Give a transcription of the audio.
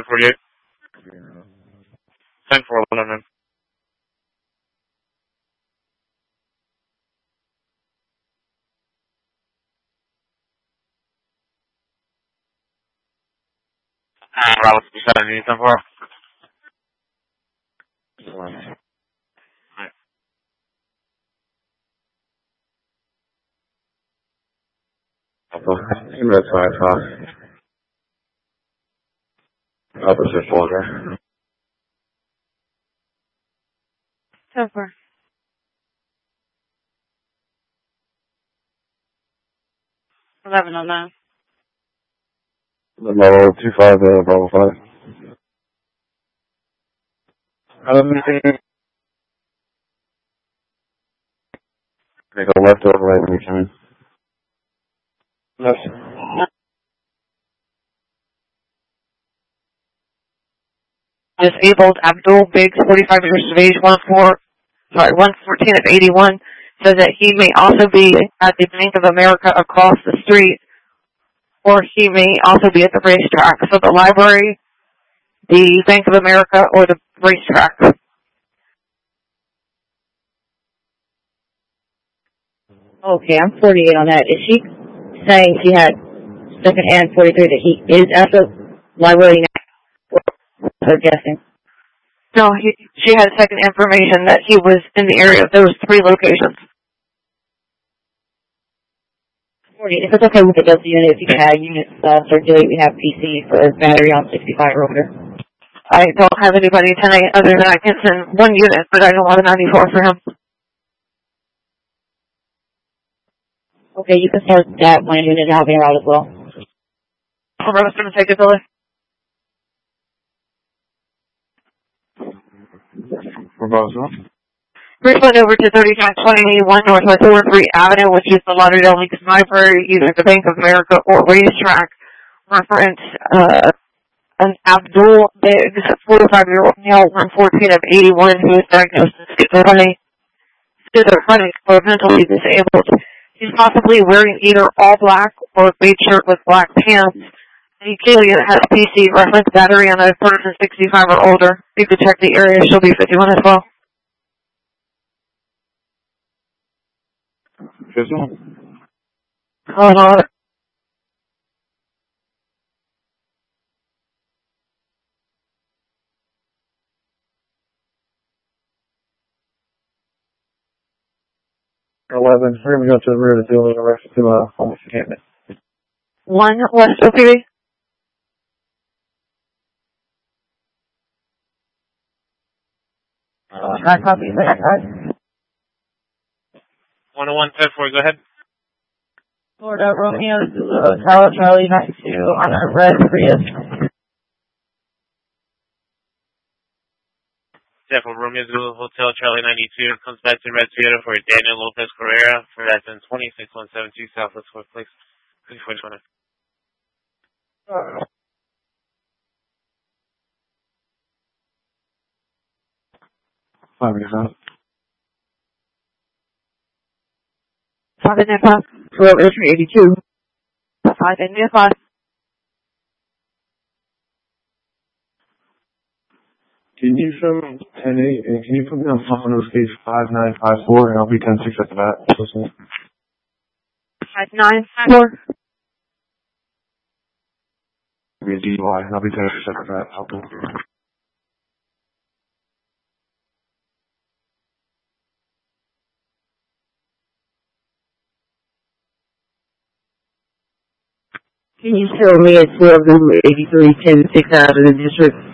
48. 10-4-11. Bravo 7, you 10-4. That's 5 Opposite border. 10-4. $11 on that. Level 25, Bravo 5. They go left or right when you come in. Left. Disabled Abdul Biggs, 45 years of age, 114 of 81, says that he may also be at the Bank of America across the street, or he may also be at the racetrack. So the library, the Bank of America, or the racetrack. Okay, I'm 48 on that. Is she saying she had second and 43 that he is at the library now? Her guessing. No, she had second information that he was in the area of those 3 locations. 48. If it's okay with the Delta unit, if you can have units circulate, we have PC for battery on 65 or older. I don't have anybody tonight other than I can send 1 unit, but I don't have a 94 for him. Okay, you can start that 1 unit and I'll be around as well. I'm going to take it, Billy. For both, huh? Refund over to 3521 Northwest 43 Avenue, which is the Lauderdale Lincoln Library, either the Bank of America or racetrack. Reference, an Abdul Biggs, 45-year-old male, 114 of 81, who is diagnosed with schizophrenic or mentally disabled. He's possibly wearing either all black or a beige shirt with black pants. The alien has PC reference battery on a person 65 or older. You could check the area. She'll be 51 as well. 51. Oh, no. We're going to go to the rear to do the rest to homeless encampment. 1 West OPD. I copy that. 101, 10-4, go ahead. Florida Romeo, Tower Charlie 92 on a red Prius. 10-4, Romeo Zulu Hotel Charlie 92 comes back to Red Toyota for Daniel Lopez Correa for that's in 26172 Southwest 4th Place. 2420. Five minutes out. 5 and 5. 12 82. 5 and 5. Can you show 10-8, and can you put me on Domino's case 5954, and I'll be 10-6 after that. 5954. Be a DUI, and I'll be 10-6 after that. Helpful. Can you tell me at 12 83 10 6 out of the district?